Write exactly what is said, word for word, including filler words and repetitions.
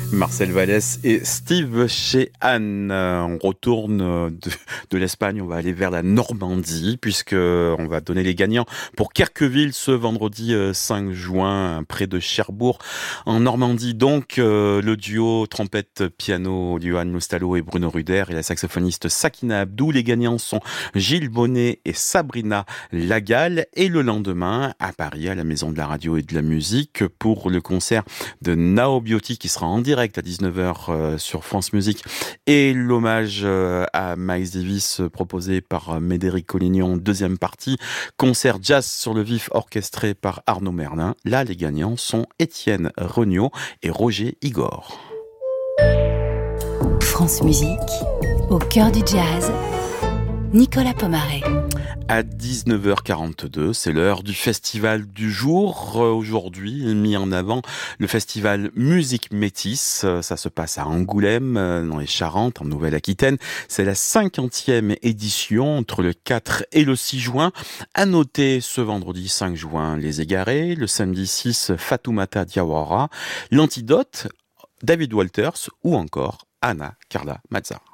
Marcel Vallès et Steve Sheehan. On retourne de, de l'Espagne, on va aller vers la Normandie puisque on va donner les gagnants pour Querqueville ce vendredi cinq juin près de Cherbourg en Normandie. Donc le duo trompette piano Johan Lostalo et Bruno Ruder et la saxophoniste Sakina Abdou. Les gagnants sont Gilles Bonnet et Sabrina Lagall. Et le lendemain à Paris à la Maison de la Radio et de la Musique pour le concert de Nao Beauty qui sera en direct à dix-neuf heures sur France Musique et l'hommage à Miles Davis proposé par Médéric Collignon, deuxième partie, concert jazz sur le vif orchestré par Arnaud Merlin. Là, les gagnants sont Étienne Regnault et Roger Igor. France Musique, au cœur du jazz, Nicolas Pomaré. À dix-neuf heures quarante-deux, c'est l'heure du festival du jour. Aujourd'hui, mis en avant le festival Musique Métis. Ça se passe à Angoulême, dans les Charentes, en Nouvelle-Aquitaine. C'est la cinquantième édition entre le quatre et le six juin. À noter ce vendredi cinq juin, Les Égarés. Le samedi six, Fatoumata Diawara. L'Antidote, David Walters ou encore Anna Carla Mazza.